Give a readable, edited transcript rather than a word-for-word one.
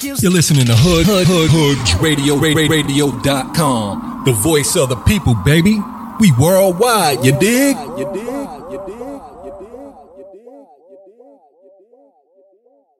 You're listening to Hood Radio.com. The voice of the people, baby. We worldwide, you dig?